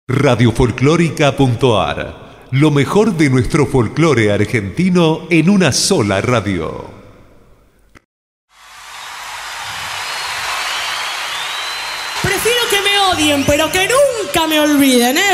Radiofolclórica.ar. Lo mejor de nuestro folclore argentino en una sola radio. Prefiero que me odien, pero que nunca me olviden, ¿eh?